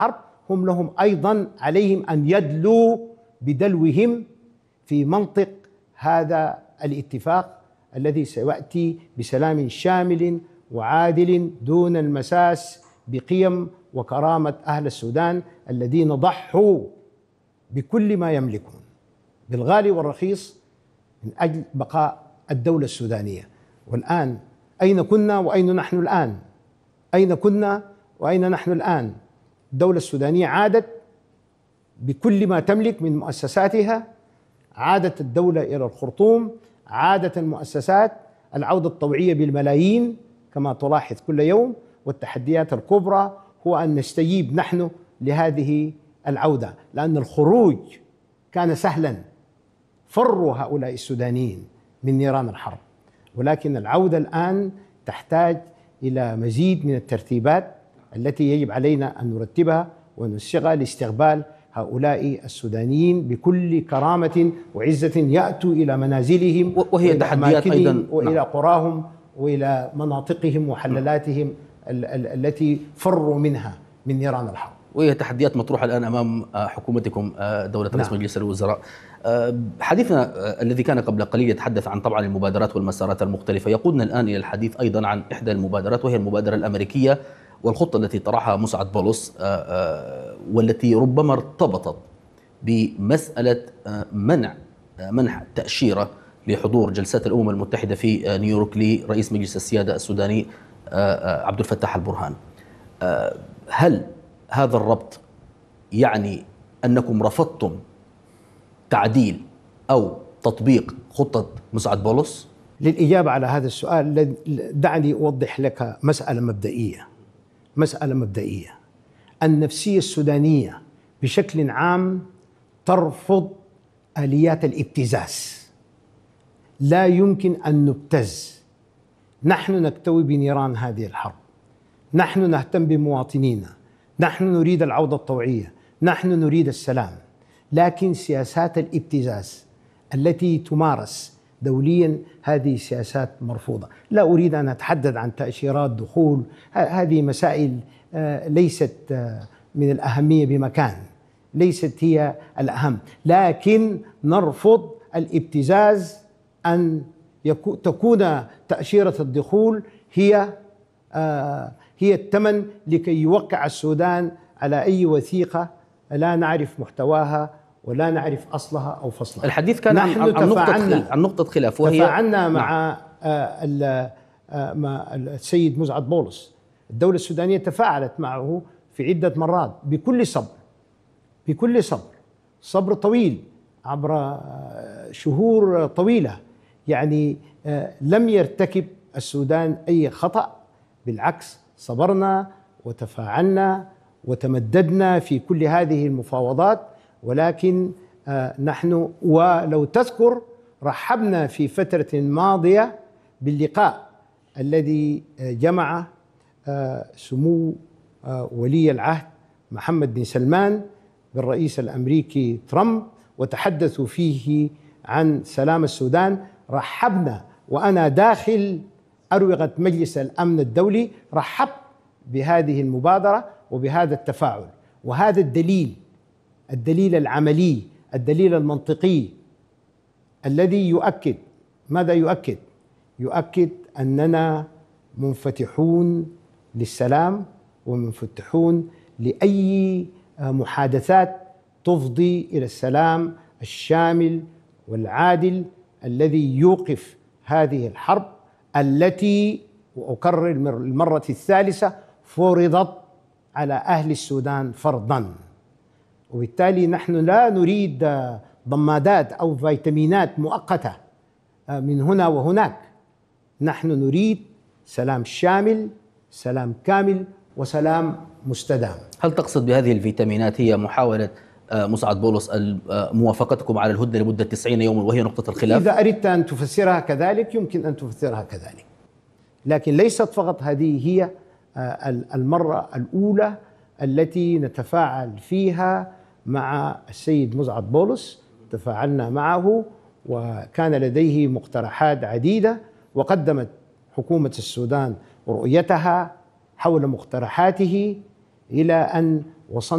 الحرب هم لهم أيضا عليهم أن يدلوا بدلوهم في منطق هذا الاتفاق الذي سيأتي بسلام شامل وعادل دون المساس بقيم وكرامة أهل السودان الذين ضحوا بكل ما يملكون بالغالي والرخيص من أجل بقاء الدولة السودانية. والآن أين كنا وأين نحن الآن؟ أين كنا وأين نحن الآن؟ الدولة السودانية عادت بكل ما تملك من مؤسساتها، عادت الدولة إلى الخرطوم، عادت المؤسسات العودة الطوعية بالملايين كما تلاحظ كل يوم، والتحديات الكبرى هو أن نستجيب نحن لهذه العودة، لأن الخروج كان سهلا، فروا هؤلاء السودانيين من نيران الحرب، ولكن العودة الآن تحتاج إلى مزيد من الترتيبات التي يجب علينا أن نرتبها ونسعى لاستقبال هؤلاء السودانيين بكل كرامة وعزة، يأتوا إلى منازلهم وهي تحديات أيضا وإلى قراهم وإلى مناطقهم وحللاتهم التي فروا منها من نيران الحرب. وهي تحديات مطروحة الآن أمام حكومتكم دولة رئيس مجلس الوزراء. حديثنا الذي كان قبل قليل يتحدث عن طبعا المبادرات والمسارات المختلفة يقودنا الآن إلى الحديث أيضا عن إحدى المبادرات، وهي المبادرة الأمريكية والخطة التي طرحها مسعد بولس، والتي ربما ارتبطت بمسألة منح تأشيرة لحضور جلسات الأمم المتحدة في نيويورك لرئيس مجلس السيادة السوداني عبد الفتاح البرهان. هل هذا الربط يعني أنكم رفضتم تعديل أو تطبيق خطة مسعد بولس؟ للإجابة على هذا السؤال دعني أوضح لك مسألة مبدئية. النفسية السودانية بشكل عام ترفض آليات الابتزاز، لا يمكن أن نبتز. نحن نكتوي بنيران هذه الحرب، نحن نهتم بمواطنينا، نحن نريد العودة الطوعية، نحن نريد السلام، لكن سياسات الابتزاز التي تمارس دوليا هذه سياسات مرفوضة. لا أريد أن أتحدث عن تأشيرات دخول، هذه مسائل ليست من الأهمية بمكان، ليست هي الأهم، لكن نرفض الابتزاز أن تكون تأشيرة الدخول هي الثمن لكي يوقع السودان على أي وثيقة لا نعرف محتواها ولا نعرف أصلها أو فصلها. الحديث كان عن نقطة خلاف، وهي تفاعلنا مع السيد مسعد بولس. الدولة السودانية تفاعلت معه في عدة مرات بكل صبر طويل عبر شهور طويلة، يعني لم يرتكب السودان أي خطأ، بالعكس صبرنا وتفاعلنا وتمددنا في كل هذه المفاوضات. ولكن نحن ولو تذكر رحبنا في فترة ماضية باللقاء الذي جمع سمو ولي العهد محمد بن سلمان بالرئيس الأمريكي ترامب، وتحدثوا فيه عن سلام السودان. رحبنا وأنا داخل أروقة مجلس الأمن الدولي، رحبت بهذه المبادرة وبهذا التفاعل، وهذا الدليل العملي، الدليل المنطقي الذي يؤكد ماذا يؤكد؟ يؤكد أننا منفتحون للسلام ومنفتحون لأي محادثات تفضي إلى السلام الشامل والعادل الذي يوقف هذه الحرب التي، وأكرر المرة الثالثة، فرضت على أهل السودان فرضا. وبالتالي نحن لا نريد ضمادات أو فيتامينات مؤقتة من هنا وهناك، نحن نريد سلام شامل، سلام كامل، وسلام مستدام. هل تقصد بهذه الفيتامينات هي محاولة مسعد بولس موافقتكم على الهدنة لمدة 90 يوما وهي نقطة الخلاف؟ إذا أردت أن تفسرها كذلك يمكن أن تفسرها كذلك، لكن ليست فقط هذه هي المرة الأولى التي نتفاعل فيها مع السيد مسعد بولس. تفاعلنا معه وكان لديه مقترحات عديدة، وقدمت حكومة السودان رؤيتها حول مقترحاته إلى أن وصلنا